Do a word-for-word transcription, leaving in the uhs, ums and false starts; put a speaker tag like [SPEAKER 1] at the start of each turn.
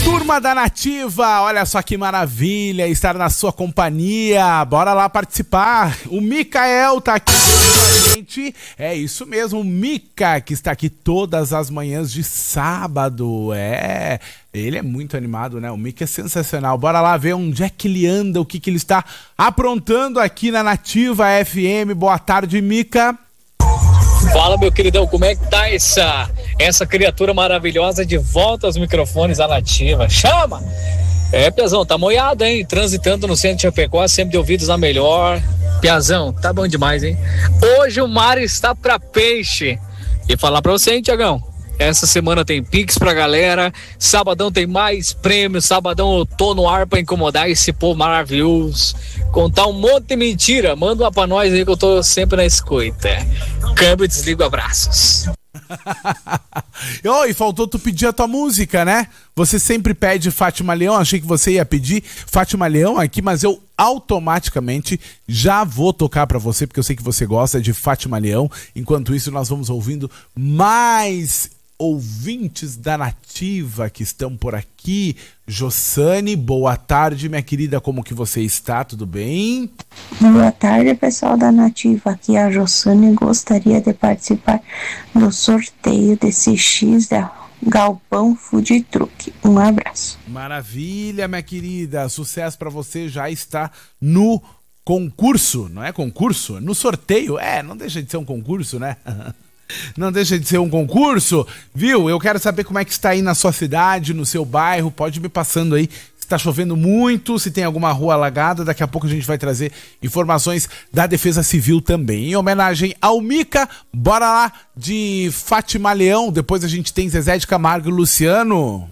[SPEAKER 1] Turma da Nativa, olha só que maravilha estar na sua companhia. Bora lá participar. O Micael tá aqui com a gente. É isso mesmo, o Mica, que está aqui todas as manhãs de sábado. É, ele é muito animado, né? O Mica é sensacional. Bora lá ver onde é que ele anda, o que, que ele está aprontando aqui na Nativa F M. Boa tarde, Mica.
[SPEAKER 2] Fala, meu queridão, como é que tá essa, essa criatura maravilhosa de volta aos microfones da Nativa? Chama! É, Piazão, tá moiado, hein? Transitando no centro de Chapecó, sempre de ouvidos na melhor. Piazão, tá bom demais, hein? Hoje o mar está pra peixe. E falar pra você, hein, Tiagão? Essa semana tem Pix pra galera, sabadão tem mais prêmios, sabadão eu tô no ar pra incomodar esse povo maravilhoso, contar um monte de mentira, manda uma pra nós aí que eu tô sempre na escuta. Câmbio e desligo, abraços.
[SPEAKER 1] Oh, e faltou tu pedir a tua música, né? Você sempre pede Fátima Leão, achei que você ia pedir Fátima Leão aqui, mas eu automaticamente já vou tocar pra você, porque eu sei que você gosta de Fátima Leão. Enquanto isso, nós vamos ouvindo mais ouvintes da Nativa que estão por aqui. Jossane, boa tarde, minha querida, como que você está? Tudo bem?
[SPEAKER 3] Boa tarde, pessoal da Nativa, aqui é a Jossane. Gostaria de participar do sorteio desse X da Galpão Food Truck. Um abraço.
[SPEAKER 1] Maravilha, minha querida, sucesso pra você, já está no concurso, não é concurso? No sorteio, é, não deixa de ser um concurso, né? Não deixa de ser um concurso, viu? Eu quero saber como é que está aí na sua cidade, no seu bairro. Pode me passando aí se está chovendo muito, se tem alguma rua alagada. Daqui a pouco a gente vai trazer informações da Defesa Civil também. Em homenagem ao Mica, bora lá de Fátima Leão. Depois a gente tem Zezé de Camargo e Luciano.